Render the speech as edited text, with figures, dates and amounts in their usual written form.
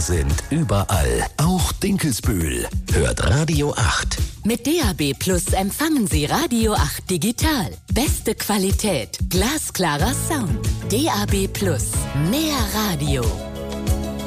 sind überall, auch Dinkelsbühl. Hört Radio 8. Mit DAB Plus empfangen Sie Radio 8 digital. Beste Qualität, glasklarer Sound. DAB Plus, mehr Radio.